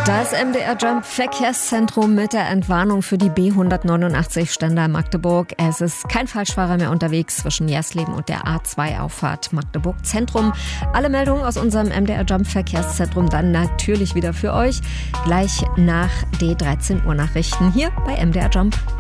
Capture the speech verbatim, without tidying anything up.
Das M D R Jump Verkehrszentrum mit der Entwarnung für die B hundertneunundachtzig Stendal Magdeburg. Es ist kein Falschfahrer mehr unterwegs zwischen Jersleben und der A zwei Auffahrt Magdeburg Zentrum. Alle Meldungen aus unserem M D R Jump Verkehrszentrum dann natürlich wieder für euch. Gleich nach D dreizehn Uhr Nachrichten hier bei M D R Jump.